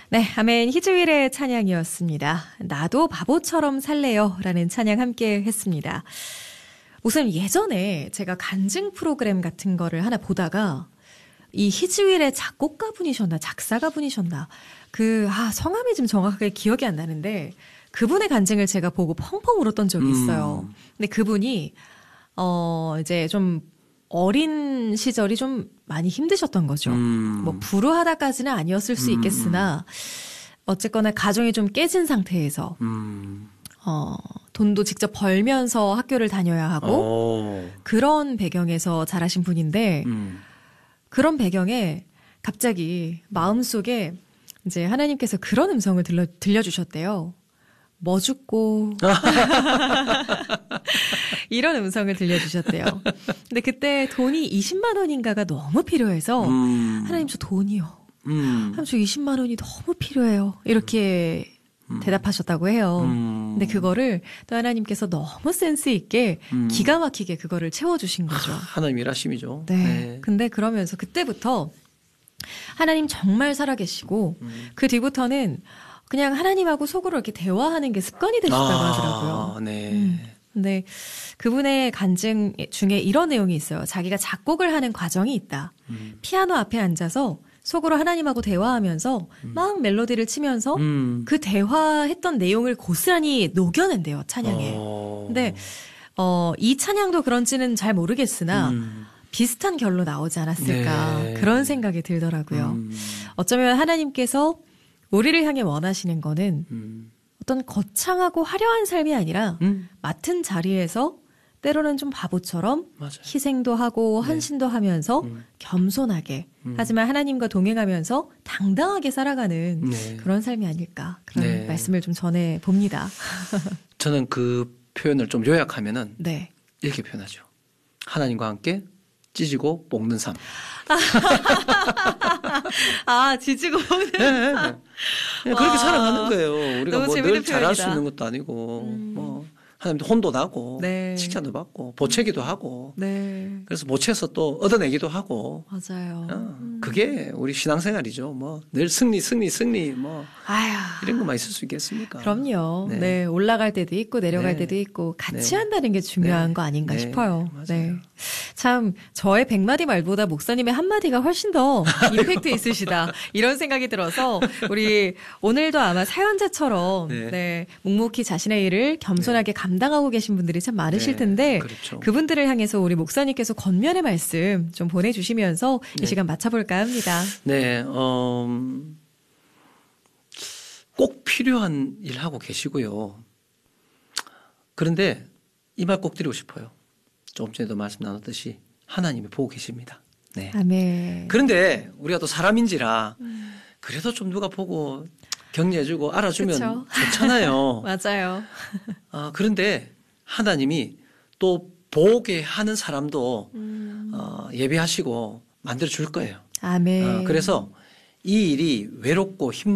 네, 아멘 희주일의 찬양이었습니다. 나도 바보처럼 살래요 라는 찬양 함께 했습니다. 우선 예전에 제가 간증 프로그램 같은 거를 하나 보다가 이 희주일의 작곡가분이셨나 작사가분이셨나 성함이 좀 정확하게 기억이 안 나는데 그분의 간증을 제가 보고 펑펑 울었던 적이 있어요. 근데 그분이 이제 좀 어린 시절이 좀 많이 힘드셨던 거죠. 뭐 불우하다까지는 아니었을 수 있겠으나 어쨌거나 가정이 좀 깨진 상태에서 돈도 직접 벌면서 학교를 다녀야 하고 그런 배경에서 자라신 분인데 그런 배경에 갑자기 마음속에 이제 하나님께서 그런 음성을 들려주셨대요. 뭐 죽고 이런 음성을 들려주셨대요. 근데 그때 돈이 20만 원인가가 너무 필요해서 하나님 저 돈이요. 하나님 저 20만 원이 너무 필요해요. 이렇게 대답하셨다고 해요. 근데 그거를 또 하나님께서 너무 센스 있게 기가 막히게 그거를 채워주신 거죠. 하나님 일하심이죠. 네. 네. 근데 그러면서 그때부터 하나님 정말 살아계시고 그 뒤부터는 그냥 하나님하고 속으로 이렇게 대화하는 게 습관이 되셨다고 하더라고요. 네. 근데 그분의 간증 중에 이런 내용이 있어요. 자기가 작곡을 하는 과정이 있다. 피아노 앞에 앉아서 속으로 하나님하고 대화하면서 막 멜로디를 치면서 그 대화했던 내용을 고스란히 녹여낸대요, 찬양에. 근데 이 찬양도 그런지는 잘 모르겠으나 비슷한 결로 나오지 않았을까 네. 그런 생각이 들더라고요. 어쩌면 하나님께서 우리를 향해 원하시는 거는 어떤 거창하고 화려한 삶이 아니라 맡은 자리에서 때로는 좀 바보처럼 맞아요. 희생도 하고 헌신도 하면서 겸손하게 하지만 하나님과 동행하면서 당당하게 살아가는 네. 그런 삶이 아닐까 그런 네. 말씀을 좀 전해 봅니다. 저는 그 표현을 좀 요약하면은 네. 이렇게 표현하죠. 하나님과 함께 찢고 볶는 삶. 지지고 먹는 네. 그렇게 살아가는 거예요. 우리가 너무 뭐 재밌는 늘 잘할 수 표현이다. 있는 것도 아니고 뭐 하나님도 혼도 나고 네. 칭찬도 받고 보채기도 하고 네. 그래서 보채서 또 얻어내기도 하고 맞아요. 그게 우리 신앙생활이죠. 뭐 늘 승리 뭐 아휴. 이런 것만 있을 수 있겠습니까? 그럼요. 네. 네. 올라갈 때도 있고 내려갈 네. 때도 있고 같이 네. 한다는 게 중요한 네. 거 아닌가 네. 싶어요. 맞아요. 네. 참 저의 100마디 말보다 목사님의 한마디가 훨씬 더 임팩트 있으시다. 이런 생각이 들어서 우리 오늘도 아마 사연자처럼 네. 네. 묵묵히 자신의 일을 겸손하게 감당하고 계신 분들이 참 많으실 네. 텐데 그렇죠. 그분들을 향해서 우리 목사님께서 권면의 말씀 좀 보내주시면서 이 네. 시간 마쳐볼까 합니다. 네, 꼭 필요한 일 하고 계시고요. 그런데 이 말 꼭 드리고 싶어요. 조금 전에도 말씀 나눴듯이 하나님이 보고 계십니다. 네. 아멘. 그런데 우리가 또 사람인지라 그래도 좀 누가 보고 격려해주고 알아주면 그쵸? 좋잖아요. 맞아요. 그런데 하나님이 또 보게 하는 사람도 예비하시고 만들어 줄 거예요. 아멘. 그래서 이 일이 외롭고